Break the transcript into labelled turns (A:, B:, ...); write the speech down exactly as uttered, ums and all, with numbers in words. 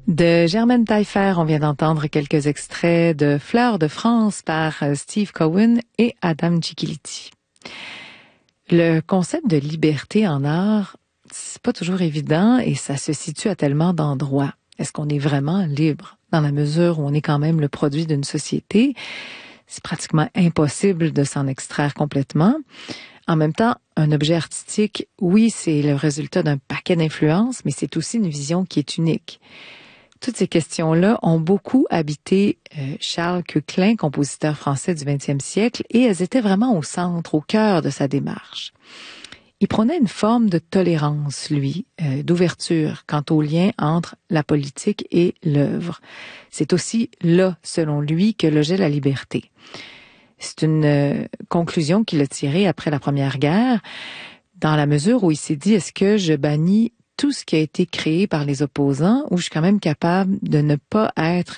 A: De Germaine Taillefer, on vient d'entendre quelques extraits de Fleurs de France par Steve Cohen et Adam Cicchiliti. Le concept de liberté en art, c'est pas toujours évident et ça se situe à tellement d'endroits. Est-ce qu'on est vraiment libre? Dans la mesure où on est quand même le produit d'une société, c'est pratiquement impossible de s'en extraire complètement. En même temps, un objet artistique, oui, c'est le résultat d'un paquet d'influences, mais c'est aussi une vision qui est unique. Toutes ces questions-là ont beaucoup habité euh, Charles Koechlin, compositeur français du vingtième siècle, et elles étaient vraiment au centre, au cœur de sa démarche. Il prônait une forme de tolérance, lui, euh, d'ouverture quant au lien entre la politique et l'œuvre. C'est aussi là, selon lui, que logeait la liberté. C'est une euh, conclusion qu'il a tirée après la Première Guerre, dans la mesure où il s'est dit, est-ce que je bannis tout ce qui a été créé par les opposants ou je suis quand même capable de ne pas être